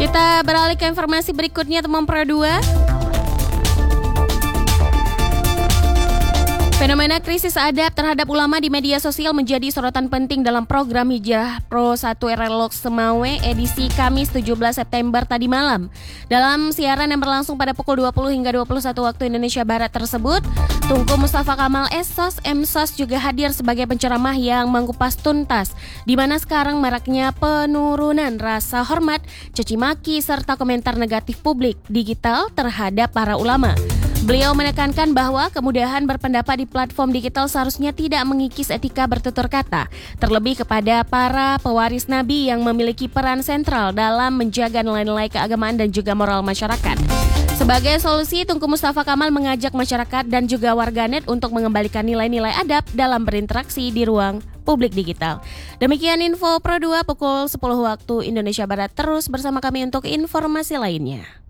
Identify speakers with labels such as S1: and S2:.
S1: Kita beralih ke informasi berikutnya, teman Pro 2. Fenomena krisis adab terhadap ulama di media sosial menjadi sorotan penting dalam program Hijrah Pro 1 Relok Semawe edisi Kamis 17 September tadi malam. Dalam siaran yang berlangsung pada pukul 20 hingga 21 waktu Indonesia Barat tersebut, Tunku Mustafa Kamal Esos Emsos juga hadir sebagai penceramah yang mengupas tuntas di mana sekarang maraknya penurunan rasa hormat, caci maki serta komentar negatif publik digital terhadap para ulama. Beliau menekankan bahwa kemudahan berpendapat di platform digital seharusnya tidak mengikis etika bertutur kata, terlebih kepada para pewaris Nabi yang memiliki peran sentral dalam menjaga nilai-nilai keagamaan dan juga moral masyarakat. Sebagai solusi, Tunku Mustafa Kamal mengajak masyarakat dan juga warganet untuk mengembalikan nilai-nilai adab dalam berinteraksi di ruang publik digital. Demikian info Pro 2 pukul 10 waktu Indonesia Barat. Terus bersama kami untuk informasi lainnya.